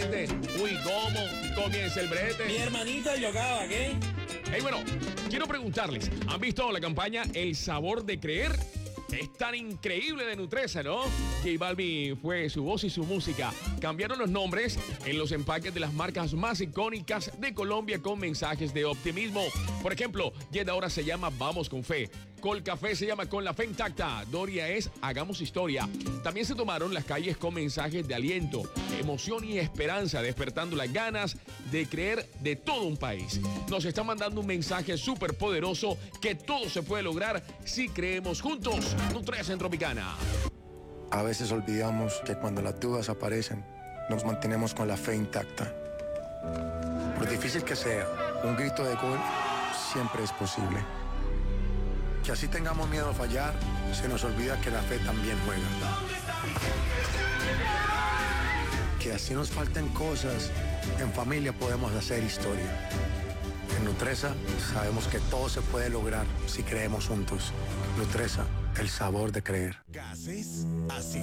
Uy, ¿cómo comienza el brete? Mi hermanito Yocaba, ¿qué? Hey, bueno, quiero preguntarles, ¿han visto la campaña El Sabor de Creer? Es tan increíble de Nutresa, ¿no? J Balvin fue su voz y su música. Cambiaron los nombres en los empaques de las marcas más icónicas de Colombia con mensajes de optimismo. Por ejemplo, Jet ahora se llama Vamos con Fe. Colcafé se llama Con la Fe Intacta. Doria es Hagamos Historia. También se tomaron las calles con mensajes de aliento, emoción y esperanza, despertando las ganas de creer de todo un país. Nos está mandando un mensaje súper poderoso que todo se puede lograr si creemos juntos. Nutresa en Tropicana. A veces olvidamos que cuando las dudas aparecen, nos mantenemos con la fe intacta. Por difícil que sea, un grito de gol siempre es posible. Que así tengamos miedo a fallar, se nos olvida que la fe también juega. Que así nos falten cosas, en familia podemos hacer historia. En Nutresa sabemos que todo se puede lograr si creemos juntos. Nutresa, el sabor de creer. Gases así.